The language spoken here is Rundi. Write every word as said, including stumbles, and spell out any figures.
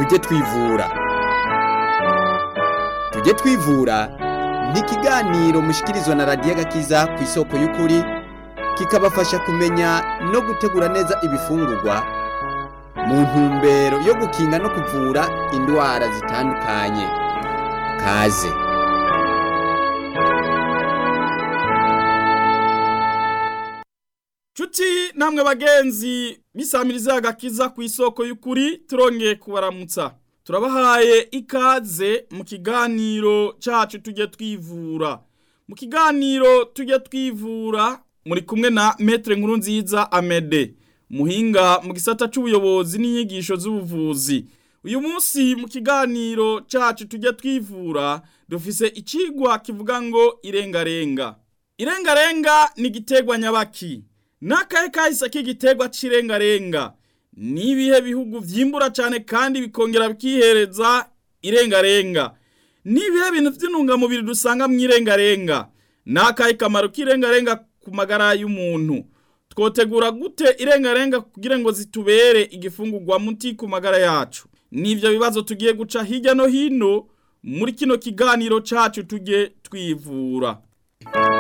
tujye twivura. Tujye twivura ni ikiganiro mushikirizwa na radiyo Agakiza ku isoko y'ukuri, kikabafasha kumenya no gutegura neza ibifungurwa mu ntumbero yo gukinga no kuvura indwara zitandukanye. Kaze. Chuti namwe bagenzi bisamiriza Agakiza ku isoko y'ukuri, turongeye kubaramutsa. Turabahaye ikaze mu kiganiro cyacu tujye twivura. Mu kiganiro tujye twivura muri kumwe na Maître Nkurunziza Amede, muhinga mu gisata c'ubuyobozi n'inyigisho z'ubuvuzi. Uyu munsi mu kiganiro cyacu tujye twivura dufise icigwa kivuga ngo irengarenga. Irengarenga ni gitegwa nyabaki. Nakahe kahise k'igitegwa c'irengarenga? Ni ibihe bihugu vyimbura cyane kandi bikongera bikihereza irengarenga? Ni ibihe bintu vy'intungamubiri dusanga mu irengarenga? Nakahe kamaro k'irengarenga ku magara y'umuntu? Twotegura gute irengarenga kugira ngo zitubere igifungurwa muti ku magara yacu? Nivyo bibazo tugiye guca hirya no hino muri kino kiganiro cacu tujye twivura.